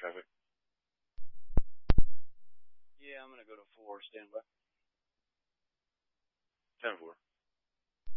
traffic. Yeah, I'm gonna go to 4. Stand by. 10-4.